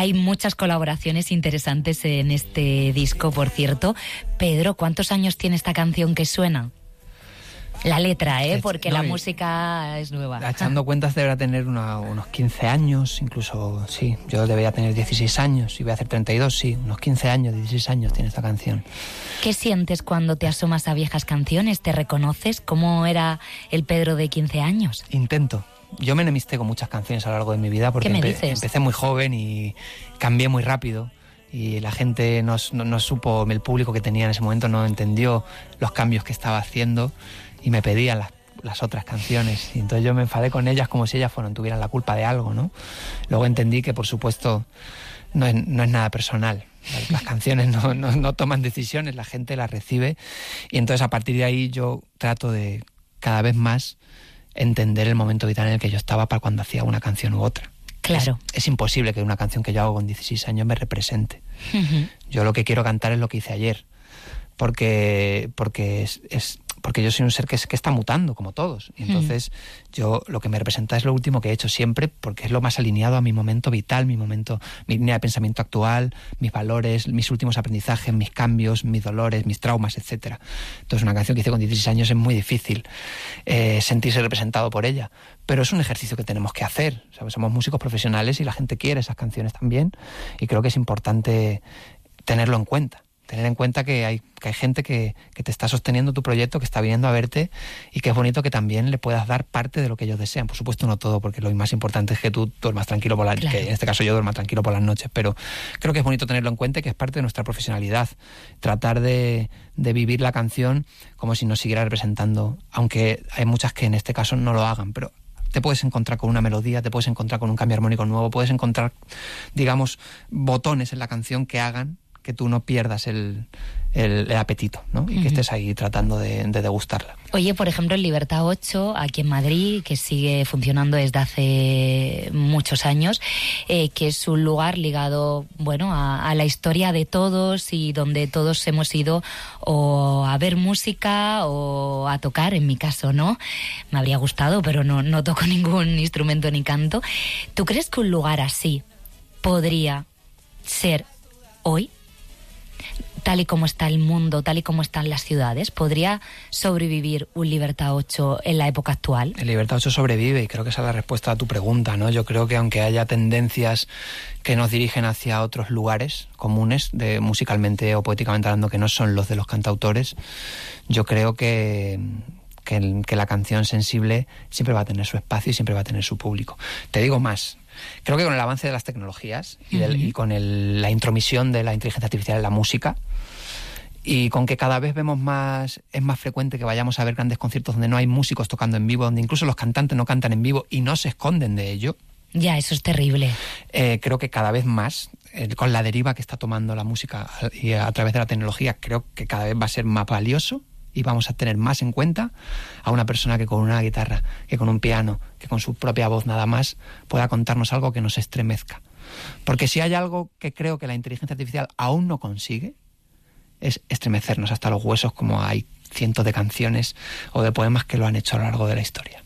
Hay muchas colaboraciones interesantes en este disco, por cierto. Pedro, ¿cuántos años tiene esta canción que suena? La letra, porque la música es nueva. Echando cuentas deberá tener unos 15 años, incluso, sí. Yo debería tener 16 años y voy a hacer 32, sí. Unos 15 años, 16 años tiene esta canción. ¿Qué sientes cuando te asomas a viejas canciones? ¿Te reconoces? ¿Cómo era el Pedro de 15 años? Intento. Yo me enemisté con muchas canciones a lo largo de mi vida porque empecé muy joven y cambié muy rápido. Y la gente no supo, el público que tenía en ese momento no entendió los cambios que estaba haciendo y me pedían las otras canciones. Y entonces yo me enfadé con ellas como si ellas tuvieran la culpa de algo, ¿no? Luego entendí que, por supuesto, no es nada personal. Las canciones no toman decisiones, la gente las recibe. Y entonces a partir de ahí yo trato de cada vez más entender el momento vital en el que yo estaba para cuando hacía una canción u otra. Claro. Es imposible que una canción que yo hago con 16 años me represente. Uh-huh. Yo lo que quiero cantar es lo que hice ayer, porque yo soy un ser que está mutando, como todos. Y entonces yo lo que me representa es lo último que he hecho siempre, porque es lo más alineado a mi momento vital, mi línea de pensamiento actual, mis valores, mis últimos aprendizajes, mis cambios, mis dolores, mis traumas, etcétera. Entonces una canción que hice con 16 años es muy difícil sentirse representado por ella. Pero es un ejercicio que tenemos que hacer. ¿Sabes? Somos músicos profesionales y la gente quiere esas canciones también. Y creo que es importante tenerlo en cuenta. Tener en cuenta que hay gente que te está sosteniendo tu proyecto, que está viniendo a verte y que es bonito que también le puedas dar parte de lo que ellos desean. Por supuesto no todo, porque lo más importante es que tú duermas tranquilo por Claro. que en este caso yo duerma tranquilo por las noches, pero creo que es bonito tenerlo en cuenta y que es parte de nuestra profesionalidad. Tratar de vivir la canción como si nos siguiera representando, aunque hay muchas que en este caso no lo hagan, pero te puedes encontrar con una melodía, te puedes encontrar con un cambio armónico nuevo, puedes encontrar, digamos, botones en la canción que hagan que tú no pierdas el apetito, ¿no? Y que estés ahí tratando de degustarla. Oye, por ejemplo, en Libertad 8, aquí en Madrid, que sigue funcionando desde hace muchos años, que es un lugar ligado, a la historia de todos y donde todos hemos ido o a ver música o a tocar, en mi caso, ¿no? Me habría gustado, pero no toco ningún instrumento ni canto. ¿Tú crees que un lugar así podría ser hoy? Tal y como está el mundo, tal y como están las ciudades, ¿podría sobrevivir un Libertad 8 en la época actual? El Libertad 8 sobrevive y creo que esa es la respuesta a tu pregunta, ¿no? Yo creo que aunque haya tendencias que nos dirigen hacia otros lugares comunes, musicalmente o poéticamente hablando, que no son los de los cantautores, yo creo que la canción sensible siempre va a tener su espacio y siempre va a tener su público. Te digo más. Creo que con el avance de las tecnologías y con la intromisión de la inteligencia artificial en la música, y con que cada vez es más frecuente que vayamos a ver grandes conciertos donde no hay músicos tocando en vivo, donde incluso los cantantes no cantan en vivo y no se esconden de ello. Ya, eso es terrible. Creo que cada vez más, con la deriva que está tomando la música y a través de la tecnología, creo que cada vez va a ser más valioso y vamos a tener más en cuenta a una persona que con una guitarra, que con un piano, que con su propia voz nada más pueda contarnos algo que nos estremezca. Porque si hay algo que creo que la inteligencia artificial aún no consigue, es estremecernos hasta los huesos, como hay cientos de canciones o de poemas que lo han hecho a lo largo de la historia.